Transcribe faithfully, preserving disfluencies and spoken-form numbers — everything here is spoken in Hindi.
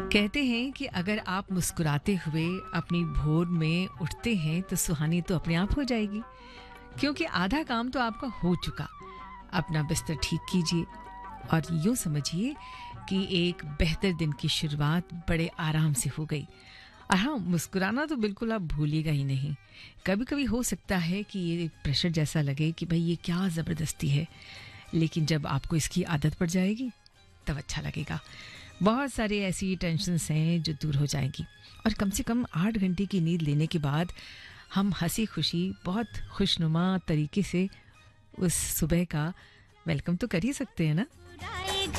कहते हैं कि अगर आप मुस्कुराते हुए अपनी भोर में उठते हैं तो सुहानी तो अपने आप हो जाएगी, क्योंकि आधा काम तो आपका हो चुका। अपना बिस्तर ठीक कीजिए और यूं समझिए कि एक बेहतर दिन की शुरुआत बड़े आराम से हो गई। और हाँ, मुस्कुराना तो बिल्कुल आप भूलिएगा ही नहीं। कभी कभी हो सकता है कि ये प्रेशर जैसा लगे कि भाई ये क्या ज़बरदस्ती है, लेकिन जब आपको इसकी आदत पड़ जाएगी तब अच्छा लगेगा। बहुत सारे ऐसी टेंशन्स हैं जो दूर हो जाएंगी, और कम से कम आठ घंटे की नींद लेने के बाद हम हंसी खुशी बहुत खुशनुमा तरीके से उस सुबह का वेलकम तो कर ही सकते हैं ना।